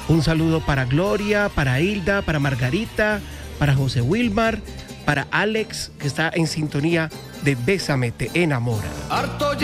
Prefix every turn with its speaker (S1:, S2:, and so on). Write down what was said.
S1: Un saludo para Gloria, para Hilda, para Margarita, para José Wilmar, para Alex, que está en sintonía de Bésame, te enamora.